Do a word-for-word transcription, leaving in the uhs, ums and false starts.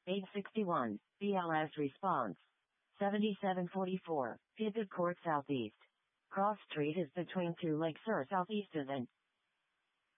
eight sixty-one, B L S response. seventy-seven forty-four, Pippin Court Southeast. Cross Street is between two lakes or southeast of and